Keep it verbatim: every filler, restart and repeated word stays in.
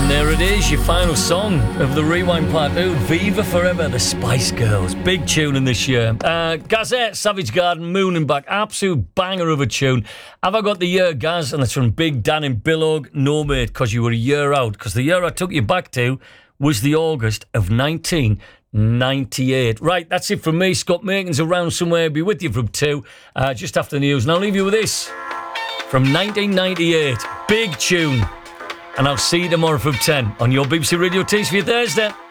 There it is, your final song of the Rewind Part two, Viva Forever, the Spice Girls. Big tune in this year. Uh, Gazette, Savage Garden, Moon and Back, absolute banger of a tune. Have I got the year, Gaz? And it's from Big Dan in Billog. No, mate, because you were a year out. Because the year I took you back to was the August of nineteen ninety-eight. Right, that's it from me. Scott Makin's around somewhere. Be with you from two, uh, just after the news. And I'll leave you with this from nineteen ninety-eight. Big tune. And I'll see you tomorrow from ten on your B B C Radio Tees for your Thursday.